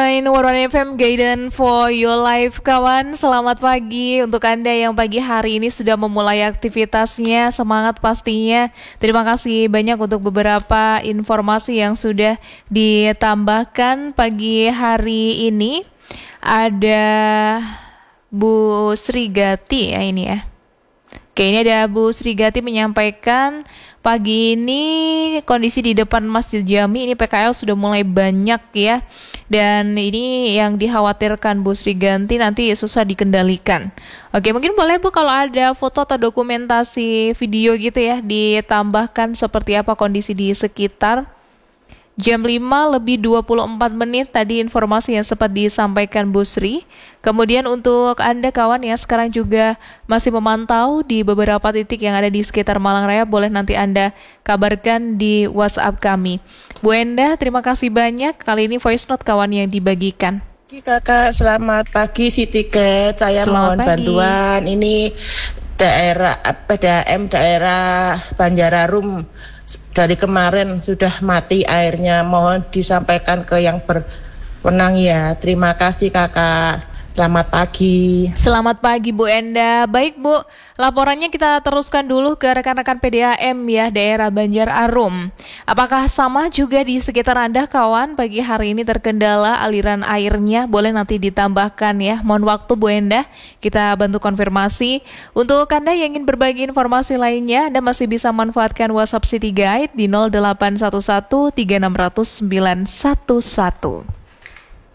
89 FM Guidance for Your Life kawan. Selamat pagi untuk Anda yang pagi hari ini sudah memulai aktivitasnya. Semangat pastinya. Terima kasih banyak untuk beberapa informasi yang sudah ditambahkan pagi hari ini. Ada Bu Srigati ya ini ya. Oke, ini ada Bu Srigati menyampaikan pagi ini kondisi di depan Masjid Jami ini PKL sudah mulai banyak ya. Dan ini yang dikhawatirkan Bu Srigati nanti susah dikendalikan. Oke, mungkin boleh Bu kalau ada foto atau dokumentasi video gitu ya ditambahkan seperti apa kondisi di sekitar. Jam 5 lebih 24 menit tadi informasi yang sempat disampaikan Bu Sri. Kemudian untuk Anda kawan yang sekarang juga masih memantau di beberapa titik yang ada di sekitar Malang Raya, boleh nanti Anda kabarkan di WhatsApp kami. Bu Endah, terima kasih banyak. Kali ini voice note kawan yang dibagikan. Kakak, selamat pagi Siti Ket. Saya mohon bantuan. Ini daerah PDAM daerah Banjararum. Dari kemarin sudah mati airnya, mohon disampaikan ke yang berwenang ya. Terima kasih kakak. Selamat pagi. Selamat pagi Bu Enda. Baik Bu, laporannya kita teruskan dulu ke rekan-rekan PDAM ya daerah Banjararum. Apakah sama juga di sekitar Anda kawan? Pagi hari ini terkendala aliran airnya, boleh nanti ditambahkan ya. Mohon waktu Bu Enda, kita bantu konfirmasi. Untuk Anda yang ingin berbagi informasi lainnya, Anda masih bisa manfaatkan WhatsApp City Guide di 0811 3600 911.